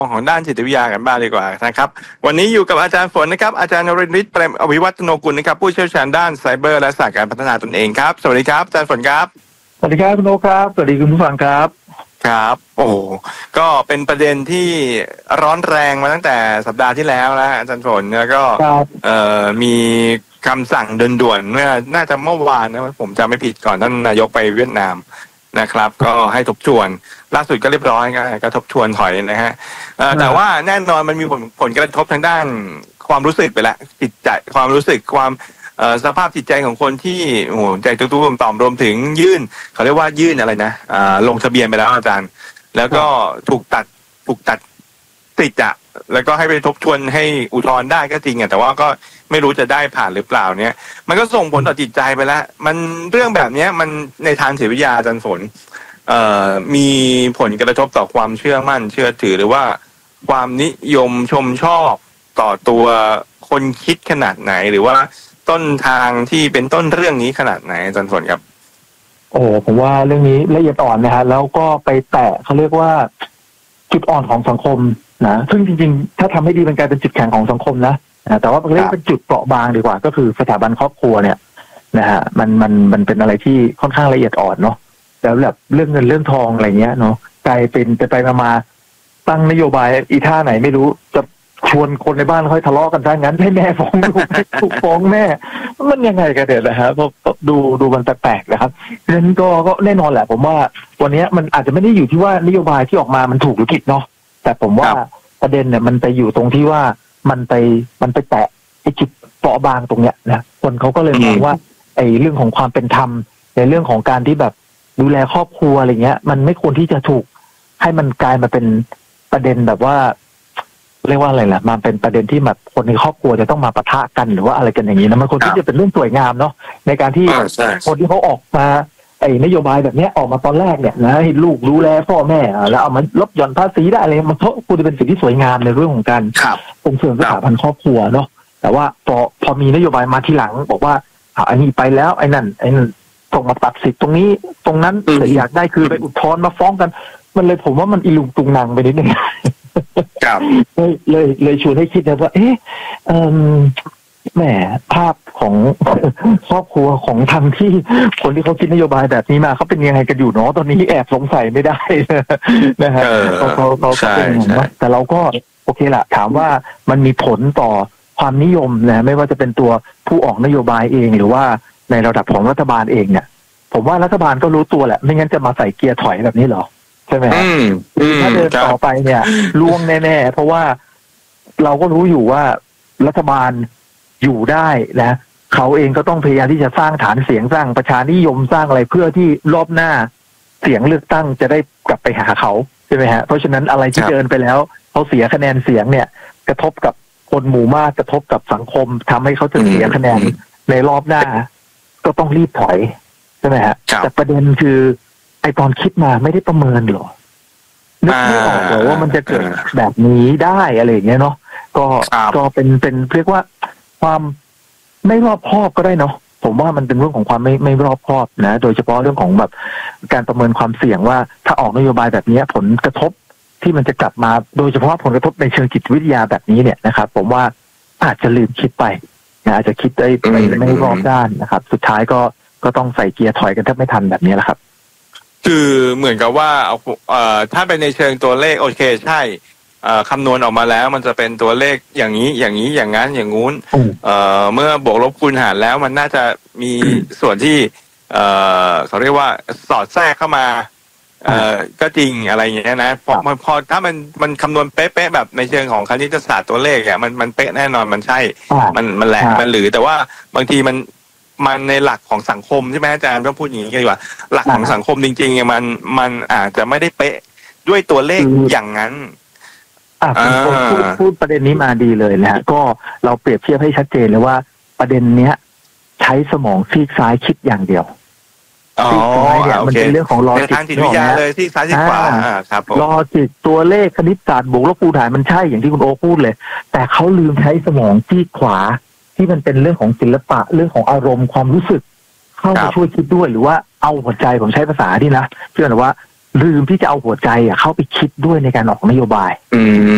ของด้านจิตวิทยากันบ้างดีกว่านะครับวันนี้อยู่กับอาจารย์ฝนนะครับอาจารย์นรินทร์ฤทธิ์เปรมอภิวัฒโนกุลนะครับผู้เชี่ยวชาญด้านไซเบอร์และศาสตร์การพัฒนาตนเองครับสวัสดีครับอาจารย์ฝนครับสวัสดีครับคุณโอครับสวัสดีคุณผู้ฟังครับครับโอ้ก็เป็นประเด็นที่ร้อนแรงมาตั้งแต่สัปดาห์ที่แล้วแล้วอาจารย์ฝนแล้วก็มีคำสั่งด่วนๆเมื่อน่าจะเมื่อวานนะผมจำไม่ผิดก่อนท่านนายกไปเวียดนามนะครับก็ให้ทบทวนล่าสุดก็เรียบร้อยก็ทบทวนถอยนะฮะแต่ว่าแน่นอนมันมีผลกระทบทางด้านความรู้สึกไปแล้วจิตใจความรู้สึกความสภาพจิตใจของคนที่โอ้โหใจตุ้มๆต่อมรวมถึงยื่นเขาเรียกว่ายื่นอะไรนะลงทะเบียนไปแล้วอาจารย์แล้วก็ถูกตัดติดอะแล้วก็ให้ไปทบทวนให้อุทธรณ์ได้ก็จริงอะแต่ว่าก็ไม่รู้จะได้ผ่านหรือเปล่าเนี่ยมันก็ส่งผลต่อจิตใจไปแล้วมันเรื่องแบบนี้มันในทางจิตวิทยาอาจารย์ฝนมีผลกระทบต่อความเชื่อมั่นเชื่อถือหรือว่าความนิยมชมชอบต่อตัวคนคิดขนาดไหนหรือว่าต้นทางที่เป็นต้นเรื่องนี้ขนาดไหนอาจารย์ฝนครับโอ้ผมว่าเรื่องนี้ละเอียดอ่อนนะฮะแล้วก็ไปแตะเขาเรียกว่าจุดอ่อนของสังคมนะซึ่งจริงๆถ้าทำให้ดีมันกลายเป็นจุดแข็งของสังคมนะแต่ว่าเรียกเป็นจุดเปราะบางดีกว่าก็คือสถาบันครอบครัวเนี่ยนะฮะมันเป็นอะไรที่ค่อนข้างละเอียดอ่อนเนาะแล้วแบบเรื่องเงินเรื่องทองอะไรเงี้ยเนาะกลายเป็นไปมาตั้งนโยบายอีท่าไหนไม่รู้จะชวนคนในบ้านค่อยทะเลาะกันซะงั้นให้แม่ฟ้องลูกให้ลูกฟ้องแม่มันยังไงกันเด็ดนะฮะเพราะดูมันแปลกๆนะครับเพราะฉะนั้นก็แน่นอนแหละผมว่าวันนี้มันอาจจะไม่ได้อยู่ที่ว่านโยบายที่ออกมามันถูกหรือผิดเนาะแต่ผมว่าประเด็นเนี่ยมันไปอยู่ตรงที่ว่ามันไปแตะไอ้จุดเปราะบางตรงเนี้ยนะคนเขาก็เลยมองว่าไอ้เรื่องของความเป็นธรรมในเรื่องของการที่แบบดูแลครอบครัวอะไรเงี้ยมันไม่ควรที่จะถูกให้มันกลายมาเป็นประเด็นแบบว่าเรียกว่าอะไรล่ะมันเป็นประเด็นที่แบบคนในครอบครัวจะต้องมาปะทะกันหรือว่าอะไรกันอย่างนี้นะมันควรที่จะเป็นเรื่องสวยงามเนาะในการที่คนที่เขาออกมาไอ้นโยบายแบบนี้ออกมาตอนแรกเนี่ยนะให้ลูกดูแลพ่อแม่แล้วเอามาลดหย่อนภาษีได้อะไรมันควรจะเป็นสิ่งที่สวยงามในเรื่องของการส่งเสริมสถาบันครอบครัวเนาะแต่ว่าพอมีนโยบายมาทีหลังบอกว่าอันนี้ไปแล้วไอ้นั่นส่งมาตัดสิทธิ์ตรงนี้ตรงนั้นอยากได้คือไปอุทธรณ์มาฟ้องกันมันเลยผมว่ามันอีลุงตุงนางไปนิดนึงเลยชวนให้คิดนะว่าแหมภาพของครอบครัวของทางที่คนที่เขาคิดนโยบายแบบนี้มาเขาเป็นยังไงกันอยู่เนาะตอนนี้แอบสงสัยไม่ได้นะฮะเขาเป็นอย่างนั้นแต่เราก็โอเคละถามว่ามันมีผลต่อความนิยมนะไม่ว่าจะเป็นตัวผู้ออกนโยบายเองหรือว่าในระดับของรัฐบาลเองเนี่ยผมว่ารัฐบาลก็รู้ตัวแหละไม่งั้นจะมาใส่เกียร์ถอยแบบนี้หรอใช่ไหมถ้าเดินต่อไปเนี่ยล่วงแน่ๆเพราะว่าเราก็รู้อยู่ว่ารัฐบาลอยู่ได้นะเขาเองก็ต้องพยายามที่จะสร้างฐานเสียงสร้างประชานิยมสร้างอะไรเพื่อที่รอบหน้าเสียงเลือกตั้งจะได้กลับไปหาเขาใช่ไหมฮะเพราะฉะนั้นอะไรที่เดินไปแล้วเขาเสียคะแนนเสียงเนี่ยกระทบกับคนหมู่มากกระทบกับสังคมทำให้เขาจะเสียคะแนนในรอบหน้าก็ต้องรีบถอยใช่ไหมฮะแต่ประเด็นคือไอตอนคิดมาไม่ได้ประเมินหรอนึกไม่ออกเลยว่ามันจะเกิดแบบนี้ได้อะไรอย่างเงี้ยเนาะก็เป็นเรียกว่าความไม่รอบคอบก็ได้เนาะผมว่ามันเป็นเรื่องของความไม่รอบคอบนะโดยเฉพาะเรื่องของแบบการประเมินความเสี่ยงว่าถ้าออกนโยบายแบบนี้ผลกระทบที่มันจะกลับมาโดยเฉพาะผลกระทบในเชิงจิตวิทยาแบบนี้เนี่ยนะครับผมว่าอาจจะลืมคิดไปนะอาจจะคิดได้ไม่รอบด้านนะครับสุดท้ายก็ต้องใส่เกียร์ถอยกันแทบไม่ทันแบบนี้แหละครับคือเหมือนกับว่าถ้าเป็นในเชิงตัวเลขโอเคใช่คำนวณออกมาแล้วมันจะเป็นตัวเลขอย่างนี้อย่างนั้นอย่างงู้นเมื่อบวกลบคูณหารแล้วมันน่าจะมีส่วนที่เขาเรียกว่าสอดแทรกเข้ามาก็จริงอะไรอย่างเงี้ยนะพอถ้ามันคำนวณเป๊ะๆแบบในเชิงของคณิตศาสตร์ตัวเลขอ่ะมันเป๊ะแน่นอนมันใช่มันแหลกมันหรือแต่ว่าบางทีมันในหลักของสังคมใช่ไหมอาจารย์ต้องพูดอย่างนี้กันดีกว่าหลักของสังคมจริงๆมันอาจจะไม่ได้เป๊ะด้วยตัวเลขอย่างนั้นพูดประเด็นนี้มาดีเลยนะฮะก็เราเปรียบเทียบให้ชัดเจนเลยว่าประเด็นเนี้ยใช้สมองซีกซ้ายคิดอย่างเดียวซีกซ้ายเนี่ยมันเป็นเรื่องของลอจิกทางจิตวิทยาเลยซีกซ้ายซีกขวาครับลอจิกตัวเลขคณิตศาสตร์บวกลบคูณหารมันใช่อย่างที่คุณโอพูดเลยแต่เขาลืมใช้สมองซีกขวาที่มันเป็นเรื่องของศิลปะเรื่องของอารมณ์ความรู้สึกเข้ามาช่วยคิดด้วยหรือว่าเอาหัวใจผมใช้ภาษาที่นะเชื่อหรือว่าลืมที่จะเอาหัวใจเข้าไปคิดด้วยในการออกนโยบาย